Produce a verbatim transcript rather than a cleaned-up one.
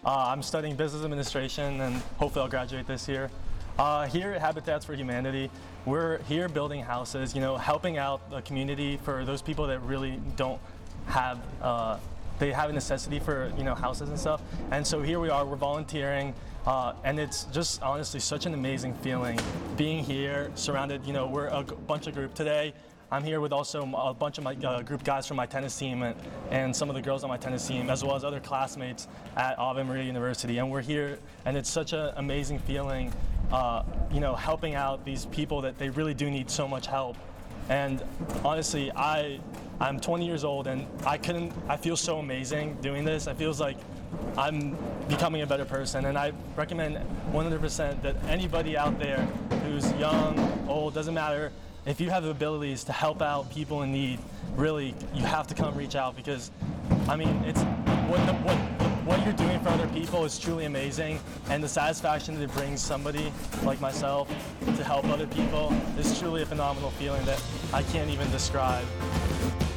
Uh, I'm studying business administration and hopefully I'll graduate this year. Uh, here at Habitats for Humanity, we're here building houses, you know, helping out the community for those people that really don't have, uh, they have a necessity for, you know, houses and stuff. And so here we are, we're volunteering, uh, and it's just honestly such an amazing feeling being here, surrounded, you know, we're a g- bunch of group today. I'm here with also a bunch of my uh, group guys from my tennis team and, and some of the girls on my tennis team, as well as other classmates at Ave Maria University. And we're here, and it's such an amazing feeling, uh, you know, helping out these people that they really do need so much help. And honestly, I, I'm twenty years old, and I couldn't, I feel so amazing doing this. It feels like I'm becoming a better person, and I recommend one hundred percent that anybody out there who's young, old, doesn't matter, if you have the abilities to help out people in need, really, you have to come reach out, because, I mean, it's what, the, what, what you're doing for other people is truly amazing, and the satisfaction that it brings somebody like myself to help other people is truly a phenomenal feeling that I can't even describe.